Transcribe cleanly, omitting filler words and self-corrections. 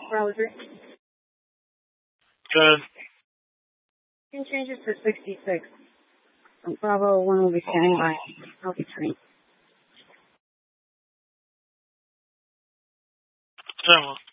Bravo 3. Good. You can change it to 66. Bravo 1 will be standing by. I'll be trained. 7.